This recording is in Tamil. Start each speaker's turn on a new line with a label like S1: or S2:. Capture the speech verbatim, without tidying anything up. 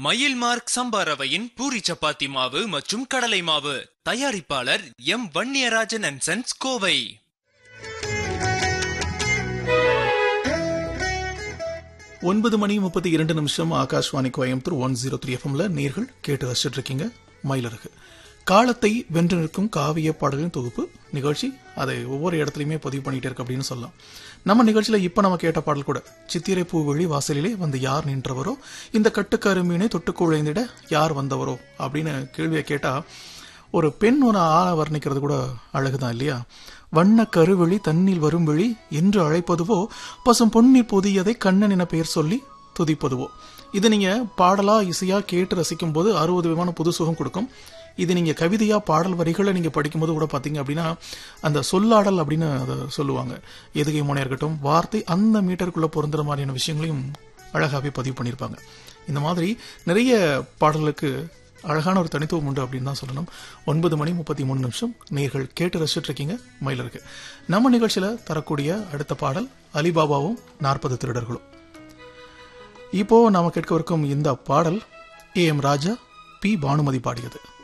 S1: மயில் மார்க் சம்பா ரவையின் பூரி சப்பாத்தி மாவு மற்றும் கடலை மாவு. தயாரிப்பாளர் M Vanniyarajan and sons, Kovai.
S2: ஒன்பது மணி முப்பத்தி இரண்டு நிமிஷம். Akashvani Coimbatore one zero three எஃப்எம்ல நேர்கள் கேட்டு ரசிச்சுட்டு இருக்கீங்க. மயிலருக்கு காலத்தை வென்று நிற்கும் காவிய பாடலின் தொகுப்பு நிகழ்ச்சி. அதை ஒவ்வொரு இடத்துலையுமே பதிவு பண்ணிட்டே இருக்கு அப்படின்னு சொல்லலாம். நம்ம நிகழ்ச்சியில இப்ப நம்ம கேட்ட பாடல் கூட சித்திரை பூவெளி வாசலிலே வந்து யார் நின்றவரோ, இந்த கட்டுக்கருமீனை தொட்டு குழைந்திட யார் வந்தவரோ அப்படின்னு கேள்வியை கேட்டா ஒரு பெண் ஒன்று ஆள வர்ணிக்கிறது கூட அழகுதான் இல்லையா? வண்ண கருவெளி தன்னில் வரும் வெளி என்று அழைப்பதுவோ, பசும் பொன்னில் பொதியதை கண்ணன் என பெயர் சொல்லி துதிப்பதுவோ. இது நீங்க பாடலா இசையா கேட்டு ரசிக்கும் போது அறுபது விதமான புது சுகம் கொடுக்கும். இது நீங்க கவிதையா பாடல் வரிகளை நீங்க படிக்கும்போது கூட பாத்தீங்க அப்படின்னா அந்த சொல்லாடல் அப்படின்னு அதை சொல்லுவாங்க. எதுகை முனையா இருக்கட்டும், வார்த்தை அந்த மீட்டருக்குள்ள பொருந்துற மாதிரியான விஷயங்களையும் அழகாவே பதிவு பண்ணியிருப்பாங்க. இந்த மாதிரி நிறைய பாடல்களுக்கு அழகான ஒரு தனித்துவம் உண்டு அப்படின்னு தான் சொல்லணும். ஒன்பது மணி முப்பத்தி மூணு நிமிஷம் நேர்கள் கேட்டு ரசிச்சுட்டு இருக்கீங்க மயிலருக்கு. நம்ம நிகழ்ச்சியில தரக்கூடிய அடுத்த பாடல் அலிபாபாவும் நாற்பது திருடர்களும். இப்போ நாம கேட்கவிருக்கும் இந்த பாடல் A M Raja, B Bhanumathi பாடியது.